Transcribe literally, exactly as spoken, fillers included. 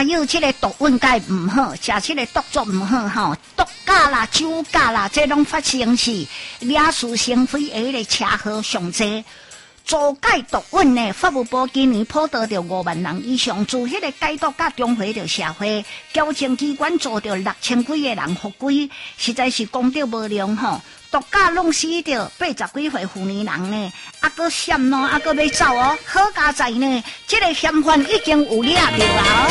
朋友，这个毒瘾该唔好，食这个毒作唔好吼，毒驾啦、酒驾啦，这拢发生是惹是生非的迄个车祸上济。阻戒毒瘾呢，法务部今年普导着五万人以上，自迄个戒毒甲中和着社会，矫正机关做着六千几个人复归，实在是功德无量吼。毒驾弄死着八十几岁妇女人呢，啊个闪咯，啊个要走哦，好佳哉呢，这个嫌犯已经有抓着啊！